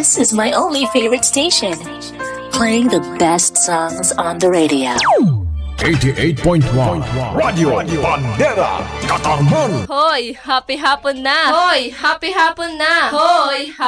This is my only favorite station, playing the best songs on the radio. 88.1 Radio Bandera Katarman. Hoy, happy hapon na! Hoy, happy hapon na! Hoy,